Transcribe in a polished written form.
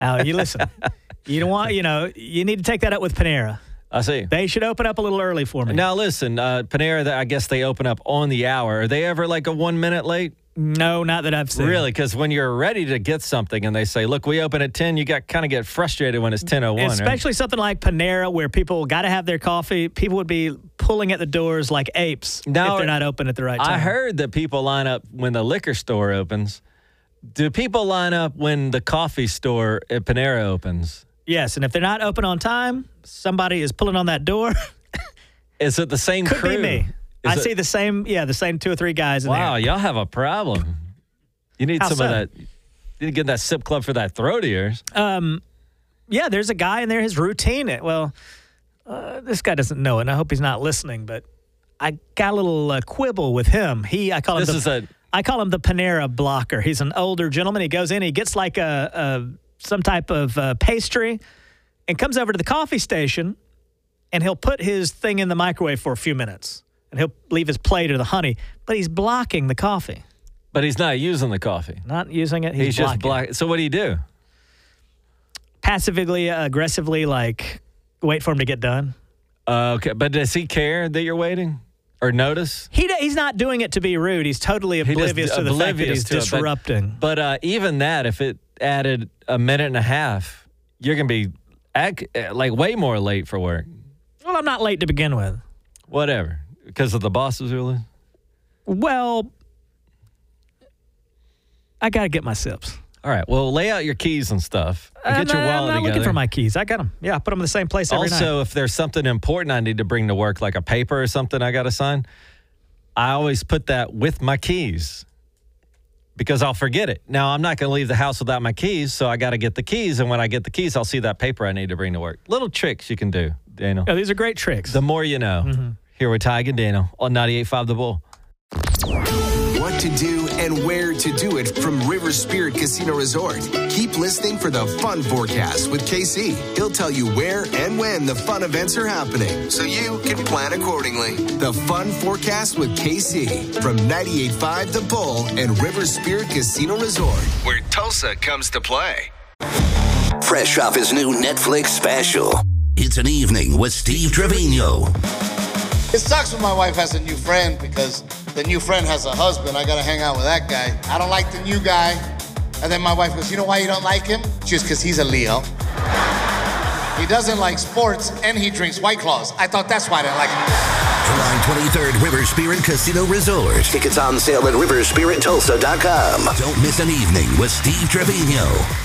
Now, you listen. You don't want, you need to take that up with Panera. I see. They should open up a little early for me. Now, listen, Panera, I guess they open up on the hour. Are they ever like a 1 minute late? No, not that I've seen. Really? Because when you're ready to get something and they say, look, we open at 10, you kind of get frustrated when it's 10:01. Especially right? something like Panera where people got to have their coffee. People would be pulling at the doors like apes if they're not open at the right time. I heard that people line up when the liquor store opens. Do people line up when the coffee store at Panera opens? Yes, and if they're not open on time, somebody is pulling on that door. Is it the same Could crew? be me. I see the same 2 or 3 guys in there. Wow, y'all have a problem. You need some of that. You need to get that sip club for that throat of yours. Yeah, there's a guy in there. His routine. This guy doesn't know it, and I hope he's not listening. But I got a little quibble with him. I call him the Panera blocker. He's an older gentleman. He goes in. He gets like some type of pastry, and comes over to the coffee station, and he'll put his thing in the microwave for a few minutes. And he'll leave his plate or the honey, but he's blocking the coffee. But he's not using the coffee. Not using it. He's just blocking. So what do you do? Passively, aggressively, wait for him to get done. Okay, but does he care that you're waiting or notice? He's not doing it to be rude. He's totally oblivious to the fact that he's disrupting. But even that, if it added a minute and a half, you're going to be way more late for work. Well, I'm not late to begin with. Whatever. Because of the boss's ruling? Well, I got to get my sips. All right. Well, lay out your keys and stuff. And get your wallet I'm not together. looking for my keys. I got them. Yeah, I put them in the same place every night. Also, if there's something important I need to bring to work, like a paper or something I got to sign, I always put that with my keys because I'll forget it. Now, I'm not going to leave the house without my keys, so I got to get the keys. And when I get the keys, I'll see that paper I need to bring to work. Little tricks you can do, Daniel. Oh, these are great tricks. The more you know. Mm-hmm. Here with Tig and Daniel on 98.5 The Bull. What to do and where to do it from River Spirit Casino Resort. Keep listening for the Fun Forecast with KC. He'll tell you where and when the fun events are happening, so you can plan accordingly. The Fun Forecast with KC from 98.5 The Bull and River Spirit Casino Resort, where Tulsa comes to play. Fresh off his new Netflix special, It's an Evening with Steve Trevino. It sucks when my wife has a new friend because the new friend has a husband. I gotta hang out with that guy. I don't like the new guy. And then my wife goes, you know why you don't like him? Just because he's a Leo. He doesn't like sports and he drinks White Claws. I thought that's why I didn't like him. July 23rd, River Spirit Casino Resort. Tickets on sale at riverspirittulsa.com. Don't miss an evening with Steve Trevino.